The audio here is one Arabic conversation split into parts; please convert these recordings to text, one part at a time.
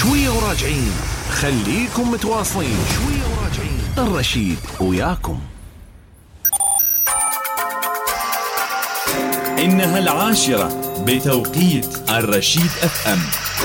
شوية وراجعين، خليكم متواصلين. شوية وراجعين، الرشيد وياكم. إنها 10 بتوقيت الرشيد FM.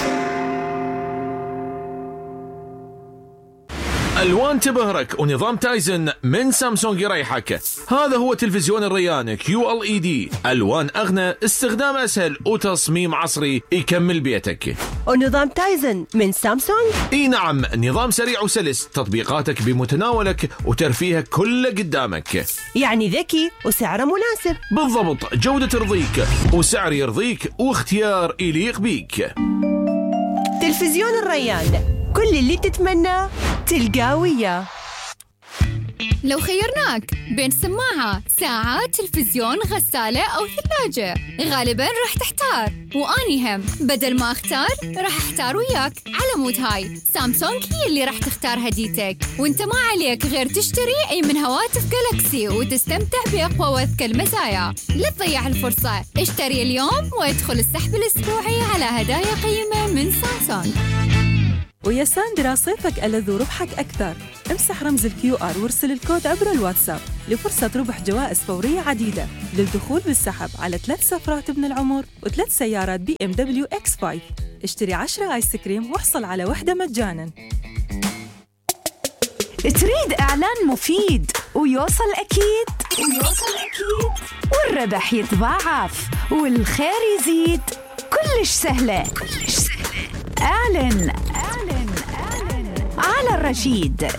ألوان تبهرك ونظام تايزن من سامسونج يريحك. هذا هو تلفزيون الريان QLED، ألوان أغنى، استخدام أسهل وتصميم عصري يكمل بيتك. ونظام تايزن من سامسونج؟ اي نعم، نظام سريع وسلس، تطبيقاتك بمتناولك وترفيهك كله قدامك. يعني ذكي وسعره مناسب. بالضبط، جودة ترضيك وسعر يرضيك واختيار يليق بيك. تلفزيون الريان، كل اللي تتمناه تلقاه وياه. لو خيرناك بين سماعة، ساعة، تلفزيون، غسالة أو ثلاجة، غالباً راح تحتار، وأني هم بدل ما أختار راح أحتار وياك. على مود هاي سامسونج هي اللي راح تختار هديتك، وانت ما عليك غير تشتري أي من هواتف جالاكسي وتستمتع بأقوى وأذكى المزايا. لا تضيع الفرصة، اشتري اليوم وادخل السحب الأسبوعي على هدايا قيمة من سامسونج. ويا ساندرا صيفك ألذ وربحك أكثر. امسح رمز QR وارسل الكود عبر الواتساب لفرصة ربح جوائز فورية عديدة للدخول بالسحب على 3 سفرات ابن العمر و3 سيارات BMW X5. اشتري 10 آيس كريم واحصل على واحدة مجاناً. تريد إعلان مفيد ويوصل أكيد والربح يتضاعف والخير يزيد؟ كلش سهلة. اعلن على الرشيد.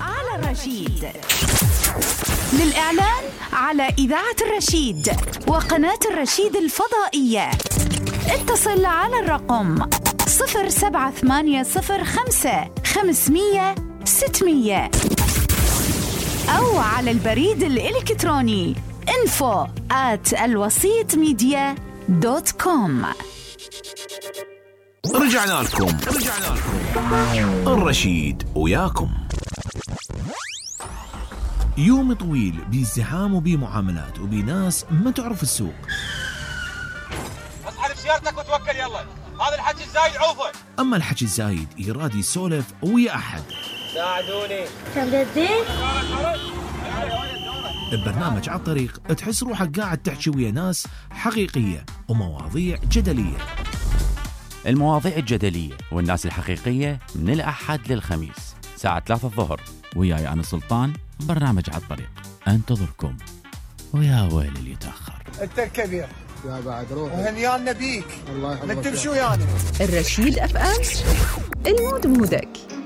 للإعلان على إذاعة الرشيد وقناة الرشيد الفضائية اتصل على الرقم 07805 500 600 أو على البريد الإلكتروني info@alwasitmedia.com. رجعنا لكم. الرشيد وياكم. يوم طويل بازدحام وبمعاملات وبناس ما تعرف السوق. اصحى بسيارتك وتوكل يلا، هذا الحكي الزايد عوفه. اما الحكي الزايد يراد يسولف ويا احد. ساعدوني. ببرنامج على الطريق تحس روحك قاعد تحكي ويا ناس حقيقية ومواضيع جدلية. المواضيع الجدلية والناس الحقيقية من الأحد للخميس ساعة 3 الظهر، وياي أنا سلطان، برنامج على الطريق أنتظركم. ويا ويل اللي يتأخر. انت الكبير يا بعد روح وهنيان نبيك. الله يحفظك. نكتب شو يعني؟ الرشيد FM، المود مودك.